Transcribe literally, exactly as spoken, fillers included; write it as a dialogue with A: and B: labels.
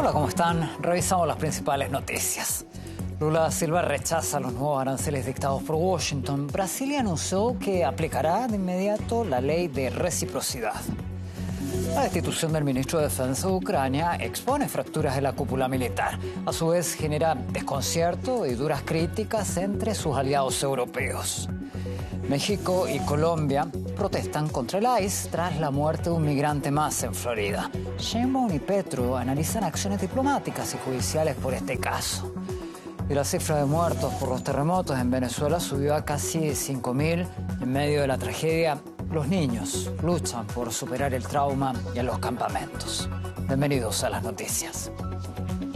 A: Hola, ¿cómo están? Revisamos las principales noticias. Lula da Silva rechaza los nuevos aranceles dictados por Washington. Brasil anunció que aplicará de inmediato la ley de reciprocidad. La destitución del ministro de Defensa de Ucrania expone fracturas en la cúpula militar. A su vez, genera desconcierto y duras críticas entre sus aliados europeos. México y Colombia protestan contra el ICE tras la muerte de un migrante más en Florida. Sheinbaum y Petro analizan acciones diplomáticas y judiciales por este caso. Y la cifra de muertos por los terremotos en Venezuela subió a casi cinco mil. En medio de la tragedia, los niños luchan por superar el trauma y en los campamentos. Bienvenidos a las noticias.